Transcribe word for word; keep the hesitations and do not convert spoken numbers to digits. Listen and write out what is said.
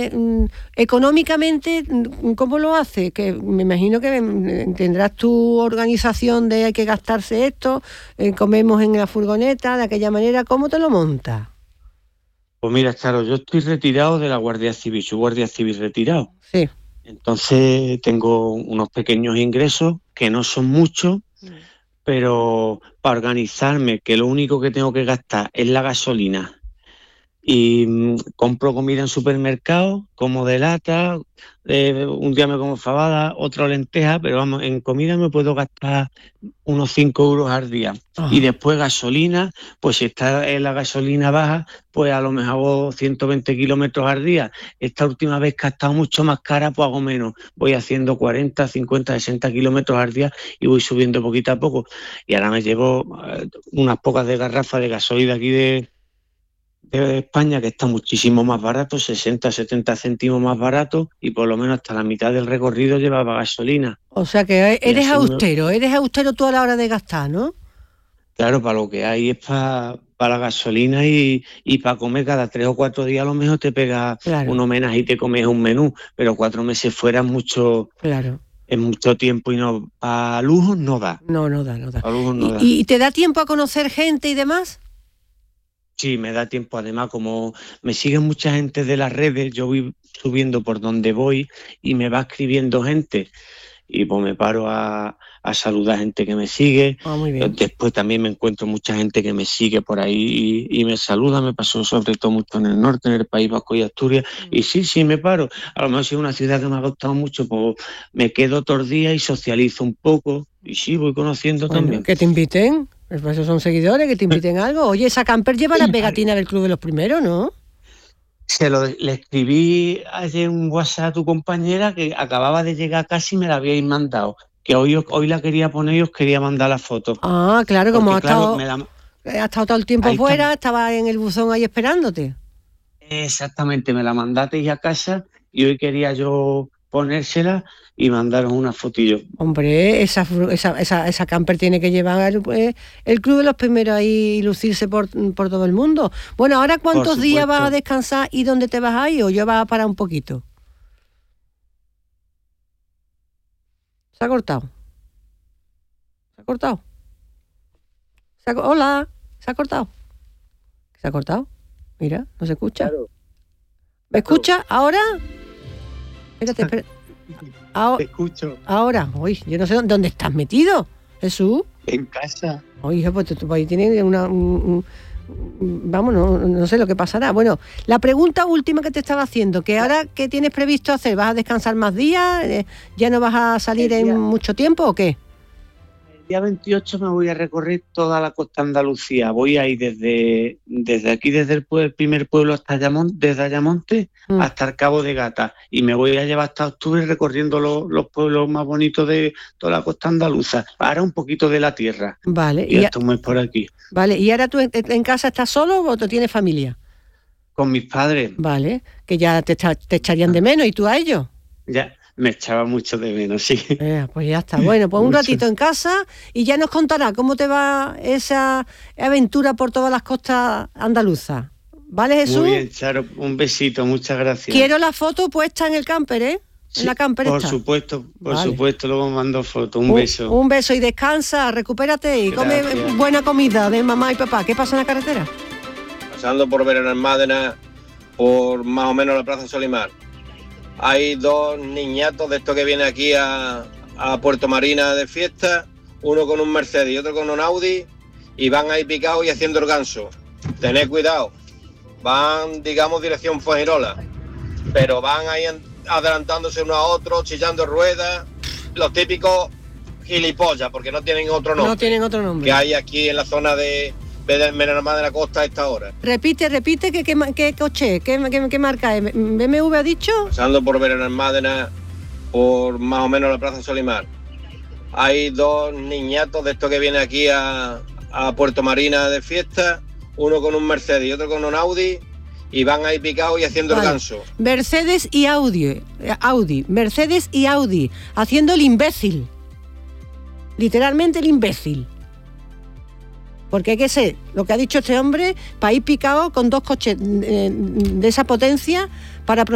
eh, económicamente, ¿cómo lo haces? Que me imagino que tendrás tu organización de hay que gastarse esto, eh, comemos en la furgoneta, de aquella manera. ¿Cómo te lo montas? Pues mira, claro, yo estoy retirado de la Guardia Civil, soy Guardia Civil retirado. Sí. Entonces tengo unos pequeños ingresos que no son muchos, pero para organizarme, que lo único que tengo que gastar es la gasolina y mmm, compro comida en supermercado, como de lata, eh, un día me como fabada, otro lenteja, pero vamos, en comida me puedo gastar unos cinco euros al día. Ajá. Y después gasolina, pues si está en la gasolina baja, pues a lo mejor hago ciento veinte kilómetros al día. Esta última vez que ha estado mucho más cara, pues hago menos. Voy haciendo cuarenta, cincuenta, sesenta kilómetros al día y voy subiendo poquito a poco. Y ahora me llevo eh, unas pocas de garrafas de gasoil de aquí de, de España, que está muchísimo más barato, sesenta, setenta céntimos más barato, y por lo menos hasta la mitad del recorrido llevaba gasolina. O sea que eres me... austero, eres austero tú a la hora de gastar, ¿no? Claro, para lo que hay es para pa la gasolina y, y para comer cada tres o cuatro días a lo mejor te pega claro. un homenaje y te comes un menú, pero cuatro meses fuera es mucho, claro. es mucho tiempo y no para lujos no da. No, no da, no da. Para lujos no ¿Y, da. ¿Y te da tiempo a conocer gente y demás? Sí, me da tiempo. Además, como me siguen mucha gente de las redes, yo voy subiendo por donde voy y me va escribiendo gente. Y pues me paro a, a saludar a gente que me sigue. Ah, muy bien. Después también me encuentro mucha gente que me sigue por ahí y, y me saluda. Me pasó sobre todo mucho en el norte, en el País Vasco y Asturias. Mm. Y sí, sí, me paro. A lo mejor si es una ciudad que me ha gustado mucho, pues me quedo todos los días y socializo un poco. Y sí, voy conociendo bueno, también. Que te inviten. Pues esos son seguidores, que te inviten a algo. Oye, esa camper lleva la pegatina del Club de los Primeros, ¿no? Se lo le escribí ayer un WhatsApp a tu compañera que acababa de llegar casi y me la habíais mandado. Que hoy, hoy la quería poner y os quería mandar la foto. Ah, claro, como ha, claro, estado, la... ha estado todo el tiempo ahí fuera, está... estaba en el buzón ahí esperándote. Exactamente, me la mandasteis a casa y hoy quería yo ponérsela y mandaros una fotillo. Hombre, esa, esa, esa, esa camper tiene que llevar el, el Club de los Primeros ahí y lucirse por, por todo el mundo. Bueno, ahora ¿cuántos días vas a descansar y dónde te vas a ir o ya vas a parar un poquito? Se ha cortado. Se ha cortado. Se ha, hola, se ha cortado. ¿Se ha cortado? Mira, no se escucha. Claro. ¿Me claro. escucha ahora? Espérate, espérate. Ahora, Te escucho. Ahora, uy, yo no sé dónde, dónde estás metido, Jesús. En casa. Oye, pues tu país tiene una... Un, un, vamos, no, no sé lo que pasará. Bueno, la pregunta última que te estaba haciendo, que ahora, ¿qué tienes previsto hacer? ¿Vas a descansar más días? ¿Ya no vas a salir día, en mucho tiempo o qué? El día veintiocho me voy a recorrer toda la costa Andalucía. Voy a ir desde, desde aquí, desde el, pueblo, el primer pueblo hasta Ayamonte, desde Ayamonte mm. hasta el Cabo de Gata. Y me voy a llevar hasta octubre recorriendo los, los pueblos más bonitos de toda la costa andaluza. Ahora un poquito de la tierra. Vale. Y, y hasta un mes por aquí. Vale. ¿Y ahora tú en, en casa estás solo o tú tienes familia? Con mis padres. Vale. Que ya te, te echarían de menos. ¿Y tú a ellos? Ya. Me echaba mucho de menos, sí. Eh, pues ya está. Bueno, pues un ratito en casa y ya nos contará cómo te va esa aventura por todas las costas andaluzas. ¿Vale, Jesús? Muy bien, Charo. Un besito, muchas gracias. Quiero la foto puesta en el camper, ¿eh? Sí, en la camper por está. supuesto, por vale. supuesto, luego mando foto. Un, un beso. Un beso y descansa, recupérate y gracias. Come buena comida de mamá y papá. ¿Qué pasa en la carretera? Pasando por Benalmádena, por más o menos la Plaza Solimar. Hay dos niñatos de estos que vienen aquí a, a Puerto Marina de fiesta, uno con un Mercedes y otro con un Audi, y van ahí picados y haciendo el ganso. Tened cuidado, van, digamos, dirección Fuengirola, pero van ahí adelantándose uno a otro, chillando ruedas, los típicos gilipollas, porque no tienen otro nombre. No tienen otro nombre. Que hay aquí en la zona de Benalmádena de la Costa a esta hora. Repite, repite, ¿qué, qué, qué coche? ¿Qué, qué, qué marca es? ¿B M W ha dicho? Pasando por Benalmádena, por más o menos la Plaza Solimar. Hay dos niñatos de estos que vienen aquí a, a Puerto Marina de fiesta, uno con un Mercedes y otro con un Audi, y van ahí picados y haciendo vale. el ganso. Mercedes y Audi, Audi, Mercedes y Audi, haciendo el imbécil. Literalmente el imbécil. Porque hay que ser, lo que ha dicho este hombre, para ir picado con dos coches de, de esa potencia para